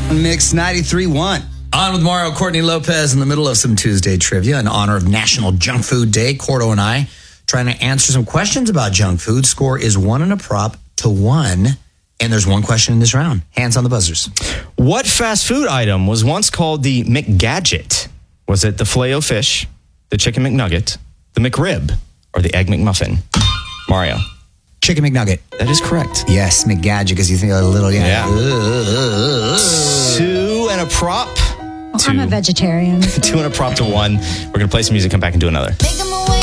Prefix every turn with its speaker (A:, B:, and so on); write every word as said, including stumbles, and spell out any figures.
A: Mix ninety-three point one.
B: On with Mario Courtney Lopez in the middle of some Tuesday trivia in honor of National Junk Food Day. Cordo and I trying to answer some questions about junk food. Score is one and a prop to one. And there's one question in this round. Hands on the buzzers.
C: What fast food item was once called the McGadget? Was it the Filet-O-Fish, the Chicken McNugget, the McRib, or the Egg McMuffin? Mario.
A: Chicken McNugget.
C: That is correct.
A: Yes, McGadget, because you think a little, yeah.
C: Yeah. Two and a prop.
D: Well,
C: two.
D: I'm a vegetarian.
C: Two and a prop to one. We're going to play some music, come back and do another.